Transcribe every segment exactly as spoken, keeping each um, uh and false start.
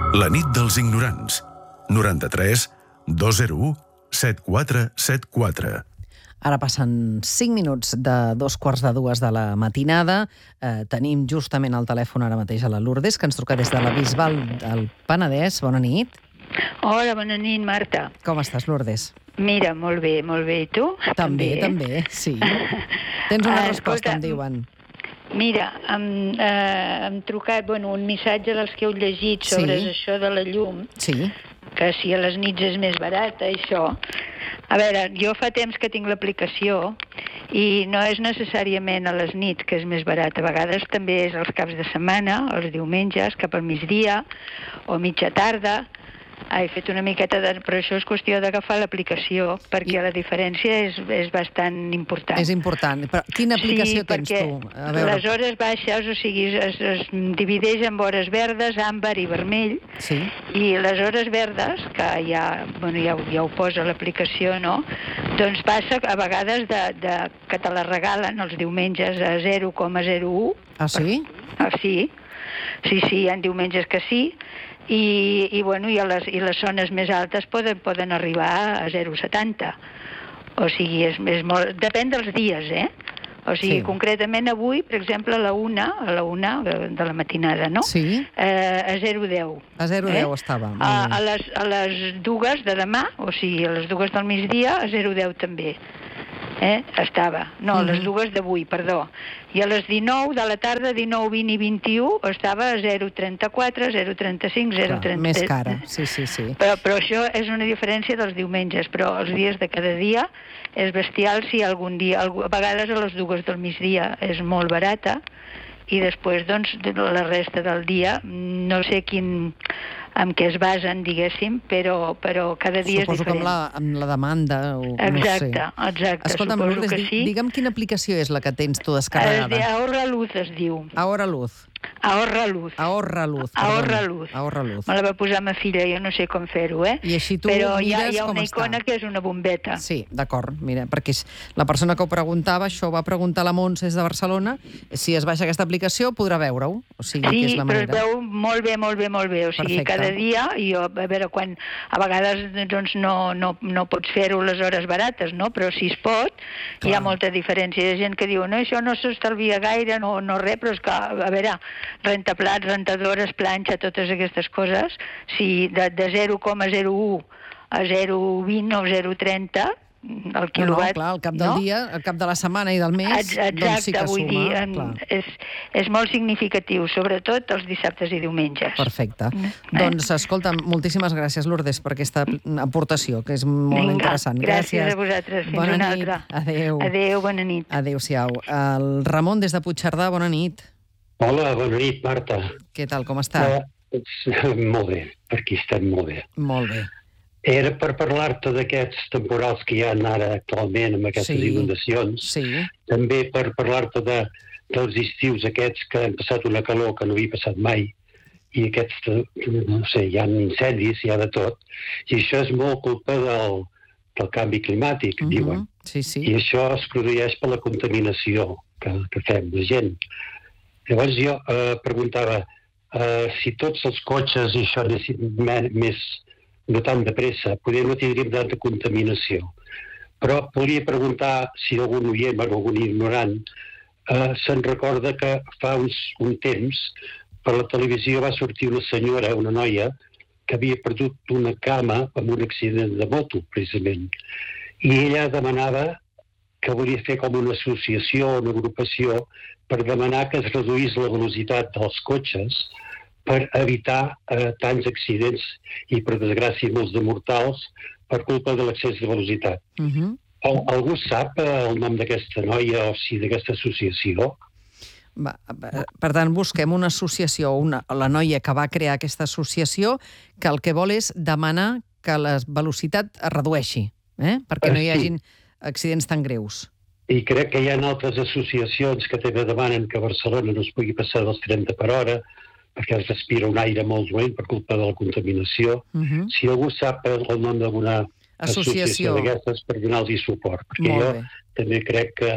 La nit dels ignorants. noranta-tres dos zero u set quatre set quatre. Ara passen cinc minuts de dos quarts de dues de la matinada. Eh, tenim justament al telèfon ara mateix a la Lourdes, que ens truca des de la Bisbal del Penedès. Bona nit. Hola, bona nit, Marta. Com estàs, Lourdes? Mira, molt bé, molt bé. I tu? També, també, també sí. Tens una Ah, resposta, escolta, em diuen. Mira, hem, eh, hem trucat, bueno, un missatge dels que heu llegit sobre Sí. això de la llum, Sí, que si a les nits és més barata, això. A veure, jo fa temps que tinc l'aplicació i no és necessàriament a les nits que és més barat. A vegades també és els caps de setmana, els diumenges, cap al migdia o mitja tarda. He fet una miqueta de... Però això és qüestió d'agafar l'aplicació, perquè I- la diferència és, és bastant important. és important. Però quina aplicació sí, tens perquè tu? A veure. les hores baixes, o sigui, es, es divideix en hores verdes, àmbar i vermell, Sí, i les hores verdes, que ja, bueno, ja, ho- ja ho posa l'aplicació, no? Doncs passa a vegades de, de, que te la regalen els diumenges a zero coma zero u. ah sí? Ah, sí, sí, sí, hi ha diumenges que sí, i, i, bueno, i, a les, i les zones més altes poden, poden arribar a zero coma setanta. O sigui, és, és molt... Depèn dels dies, eh? O sigui, Sí. concretament avui, per exemple, a la una, a la una de de la matinada, no? Sí, Eh, a zero coma deu. a zero coma deu estava. Molt A, bé. a, les, a les dues de demà, o sigui, a les dues del migdia, a zero coma deu també. Eh? Estava. No, a les Mhm. dues d'avui, perdó. I a les dinou de la tarda, dinou, vint i vint-i-u, estava a zero coma trenta-quatre, zero coma trenta-cinc, zero coma Clar, trenta... més cara, sí, sí, sí. Però, però això és una diferència dels diumenges, però els dies de cada dia és bestial si algun dia... algú- A vegades a les dues del migdia és molt barata i després, doncs, de la resta del dia, no sé quin... en què es basen, diguéssim, però, però cada dia Suposo és que amb diferent. la, amb la demanda, o Exacte, no sé. exacte, Escolta'm, suposo Lourdes, que di- sí. digue'm quina aplicació és la que tens tu Es de descarregada. Ahorra Luz es diu. Ahorra Luz. Ahorra Luz. Ahorra Luz. Ahorra perdona. Luz. Ahorra Luz. Me la va posar ma filla, jo no sé com fer-ho, eh? I així tu Però hi ha, mires hi ha com una està. icona que és una bombeta. Sí, d'acord, mira, perquè és- la persona que ho preguntava, això ho va preguntar a la Montse des de Barcelona, si es baixa aquesta aplicació podrà veure-ho, o sigui, que Sí, és la però es manera. veu molt bé, molt bé, molt bé. O sigui, Perfecte. cada dia, i jo, a veure, quan a vegades doncs, no, no, no pots fer-ho les hores barates, no? Però si es pot, Clar. hi ha molta diferència. Hi ha gent que diu, no, això no s'estalvia gaire, no, no res, però és que, a veure, rentaplats, rentadores, planxa, totes aquestes coses, si de, de zero coma zero u a zero coma vint o zero coma trenta, el No, no, quilowatt... clar, al cap del no? dia, al cap de la setmana i del mes, Ex- Exacte, doncs sí que vull suma. dir, en, clar. és, és molt significatiu, sobretot els dissabtes i diumenges. Perfecte. Eh? Doncs, escolta, moltíssimes gràcies, Lourdes, per aquesta aportació, que és molt Vinga, interessant. gràcies a vosaltres. Fins bona una nit. altra. Adéu. Adéu, bona nit. Adéu-siau. El Ramon, des de Puigcerdà, bona nit. Hola, bona nit, Marta. Què tal, com està? Uh, molt bé, per aquí estem molt bé. Molt bé. Era per parlar-te d'aquests temporals que hi ha ara actualment amb aquestes Sí. inundacions. Sí, També per parlar-te de, dels estius aquests que han passat una calor que no havia passat mai. I aquests, eh, no sé, hi ha incendis, hi ha de tot. I això és molt culpa del, del canvi climàtic, mhm, diuen. sí, sí. I això es produeix per la contaminació que, que fem la gent. Llavors jo eh, preguntava eh, si tots els cotxes i això anessin me- més, no tan de pressa, potser no tindríem tanta contaminació. Però volia preguntar si algun oient, bueno, algun ignorant, eh, se'n recorda que fa uns, un temps per la televisió va sortir una senyora, una noia, que havia perdut una cama en un accident de moto, precisament. I ella demanava que volia fer com una associació, una agrupació, per demanar que es reduís la velocitat dels cotxes per evitar eh, tants accidents i, per desgràcia, molts de mortals per culpa de l'excés de velocitat. Mhm. Al, algú sap eh, el nom d'aquesta noia o si d'aquesta associació? Va, va, per tant, busquem una associació, una, la noia que va crear aquesta associació, que el que vol és demanar que la velocitat es redueixi, eh? perquè no hi Sí. hagin accidents tan greus. I crec que hi ha altres associacions que també demanen que a Barcelona no es pugui passar dels trenta per hora, perquè es respira un aire molt dolent per culpa de la contaminació. Uh-huh. Si algú sap el nom d'alguna Associació. associació d'aquestes per donar-los suport, perquè Molt jo bé. també crec que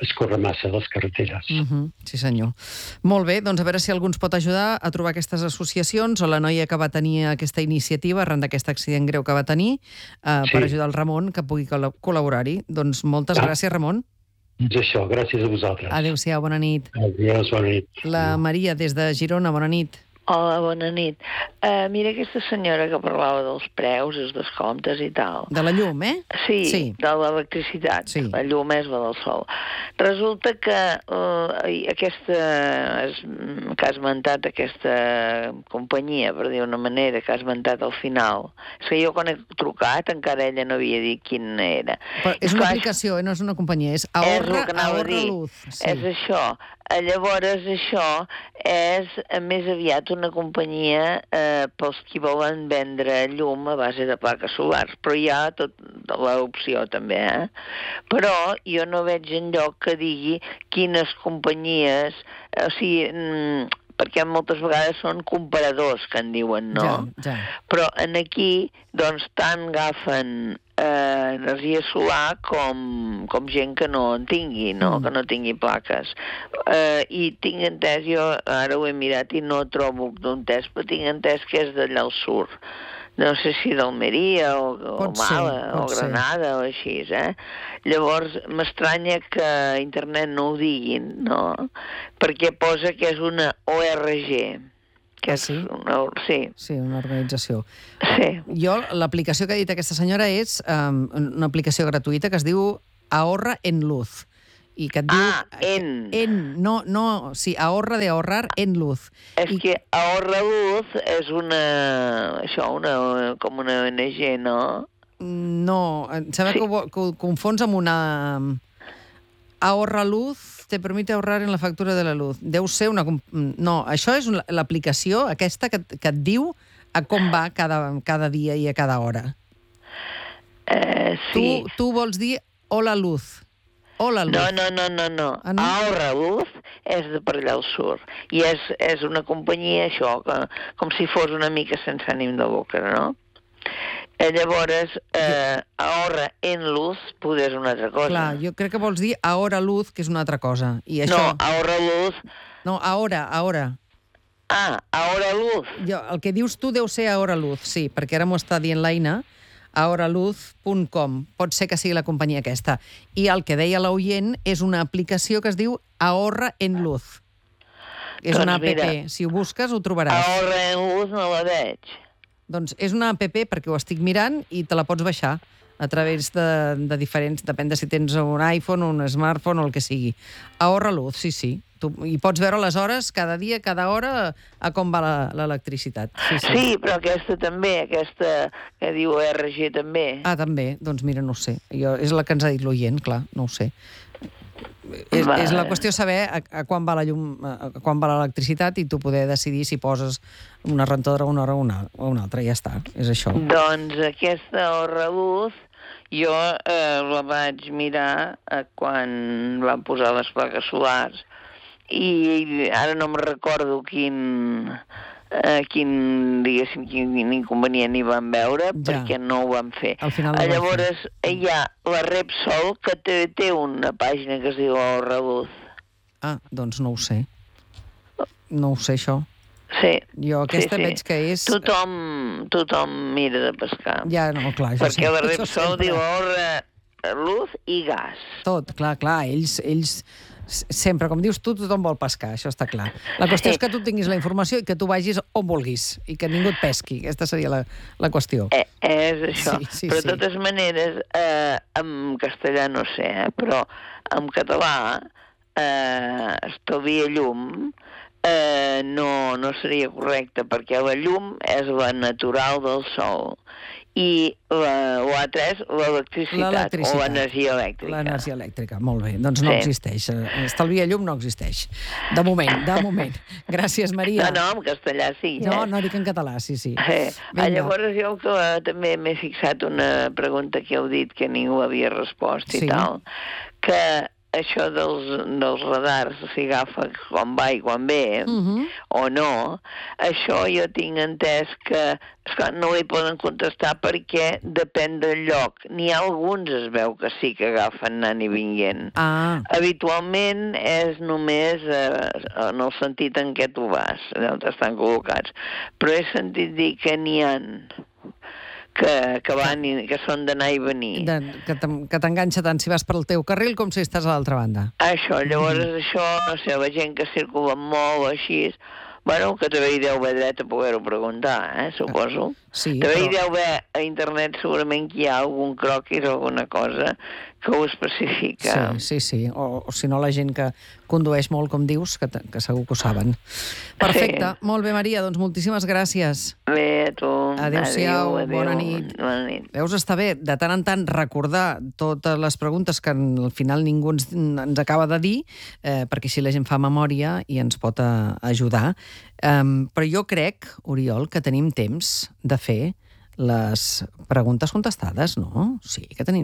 escorre massa a les carreteres. Uh -huh. Sí, senyor. Molt bé, doncs a veure si algú ens pot ajudar a trobar aquestes associacions o la noia que va tenir aquesta iniciativa arran d'aquest accident greu que va tenir eh, Sí. per ajudar el Ramon, que pugui col- col·laborar-hi. Doncs moltes Ah. gràcies, Ramon. És això, gràcies a vosaltres. Adéu-siau, bona nit. Adiós, bona nit. La Maria, des de Girona, bona nit. Hola, bona nit. Uh, mira aquesta senyora que parlava dels preus, els descomptes i tal. De la llum, eh? Sí, Sí. de l'electricitat. Sí. La llum és la del sol. Resulta que uh, aquesta es, que ha esmentat aquesta companyia, per dir una manera, que ha esmentat al final, és que jo quan he trucat encara ella no havia dit quina era. Però és I una clar, aplicació, eh? No és una companyia, és és Ahorra, el que anava a ahorra dir. Luz. Sí. És això. Eh, Llavors, això és eh, més aviat una companyia eh, pels qui volen vendre llum a base de plaques solars, però hi ha tot l'opció també, eh? Però jo no veig enlloc que digui quines companyies, o sigui, mm, perquè moltes vegades són comparadors que en diuen, no? Ja, ja. Però en aquí, doncs, tant agafen eh, energia solar com, com gent que no en tingui, no? Mm. Que no tingui plaques. Eh, I tinc entès, jo ara ho he mirat i no trobo entès, però tinc entès que és d'allà al sud. No sé si d'Almeria o, o Pot ser, Mala pot o ser. Granada o així, eh? Llavors, m'estranya que a internet no ho diguin, no? Perquè posa que és una O R G. Que Ah, és sí? una, sí, Sí, una organització. sí. Jo, l'aplicació que ha dit aquesta senyora és um, una aplicació gratuïta que es diu Ahorra en Luz. I que et diu... Ah, en. En, no, no, sí, ahorra de ahorrar en luz. És I- que Ahorra Luz és una... això, una, com una O N G, no? No, em sembla Sí. que, ho, que ho confons amb una... Ahorra Luz te permite ahorrar en la factura de la luz. Deu ser una... comp- No, això és una- l'aplicació aquesta que, et- que et diu a com va cada, cada dia i a cada hora. Eh, sí. Tu, tu vols dir Hola Luz. Hola Luz. No, no, no, no, no. Ah, no? Ahorra Luz és de per allà al sud. I és, és una companyia, això, que, com si fos una mica sense ànim de lucre, no? Eh, llavors, eh, ahorra en luz poder és una altra cosa. Clar, jo crec que vols dir Ahora Luz, que és una altra cosa. I això... No, ahorra luz... No, ahora, ahora. Ah, ahorra luz. Jo, el que dius tu deu ser Ahora Luz, sí, perquè ara m'ho està dient l'Aina, ahora luz punt com. Pot ser que sigui la companyia aquesta. I el que deia l'oient és una aplicació que es diu Ahorra en Luz. És Doncs una app. mira, Si ho busques, ho trobaràs. Ahorra en luz no la veig. Doncs és una app perquè ho estic mirant i te la pots baixar a través de, de diferents... Depèn de si tens un iPhone, un smartphone o el que sigui. Ahorra Luz, sí, sí. Tu, I pots veure les hores, cada dia, cada hora, a com va la- l'electricitat. Sí, sí. Sí, però aquesta també, aquesta que diu O R G també. Ah, també? Doncs mira, no ho sé. Jo, és la que ens ha dit l'oient, clar, no ho sé. És, Va. és la qüestió saber a, a quan va la llum, a, a quan va l'electricitat i tu poder decidir si poses una rentadora una hora o una, o una altra, ja està, és això. Doncs aquesta Ahorra Luz jo eh, la vaig mirar eh, quan van posar les plaques solars i ara no me recordo quin, eh, quin, diguéssim, quin inconvenient hi van veure, Ja. perquè no ho van fer. Al final no ho van Llavors hi ha la Repsol que té, té una pàgina que es diu Ahorra Luz. Ah, doncs no ho sé. No ho sé, això. Sí. Jo aquesta sí, sí. veig que és... Tothom, tothom mira de pescar. Ja, no, clar, això Perquè la sempre- això Repsol sempre. diu Ahorra Luz i gas. Tot, clar, clar, ells, ells s- sempre, com dius tu, tothom vol pescar, això està clar. La qüestió és que tu tinguis la informació i que tu vagis on vulguis i que ningú et pesqui. Aquesta seria la, la qüestió. Eh, és això. Sí, sí, però sí. de totes maneres, eh, en castellà no sé, eh, però en català, eh, estalvia llum, eh, no, no seria correcte, perquè la llum és la natural del sol i la, l'altra és l'electricitat, L'electricitat. o l'energia elèctrica. L'energia elèctrica, molt bé. Doncs no Sí. existeix. Estalvia llum no existeix. De moment, de moment. Gràcies, Maria. No, no, en castellà sí. No, eh? no dic en català, sí, sí. Eh, Vinga. llavors jo que eh, també m'he fixat una pregunta que heu dit que ningú havia respost Sí. i tal, que això dels, dels radars, si agafa quan va i quan ve, Mhm. o no, això jo tinc entès que esclar, no li poden contestar perquè depèn del lloc. N'hi ha alguns, es veu que sí que agafen anant i vinguent. Ah, Habitualment és només eh, en el sentit en què tu vas, allà on estan col·locats. Però he sentit dir que n'hi ha que, que, van i, que són d'anar i venir. de, que t'en- que t'enganxa tant si vas pel teu carril com si estàs a l'altra banda. Això, llavors això, no sé, la gent que circula molt o així, bueno, que també hi deu haver dret a poder-ho preguntar, eh, suposo. Sí, també però- hi deu haver a internet segurament que hi ha algun croquis o alguna cosa que ho especifica. Sí, sí, sí. O, o si no, la gent que condueix molt, com dius, que, te- que segur que ho saben. Perfecte. Sí. Molt bé, Maria, doncs moltíssimes gràcies. Bé, a tu. Adéu-siau, Adéu, bona adéu, nit. Bona nit. Veus, està bé, de tant en tant, recordar totes les preguntes que al final ningú ens, ens acaba de dir, eh, perquè així la gent fa memòria i ens pot a, ajudar. Um, però jo crec, Oriol, que tenim temps de fer les preguntes contestades, no? Sí, que tenim